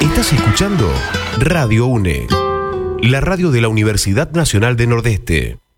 Estás escuchando Radio UNE, la radio de la Universidad Nacional de Nordeste.